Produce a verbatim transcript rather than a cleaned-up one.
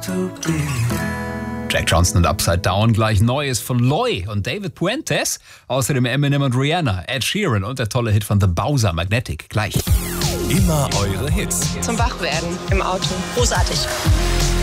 Jack Johnson und Upside Down, gleich Neues von Loy und David Puentes. Außerdem Eminem und Rihanna, Ed Sheeran und der tolle Hit von The Bowser, Magnetic, gleich. Immer eure Hits. Zum Wachwerden im Auto. Großartig.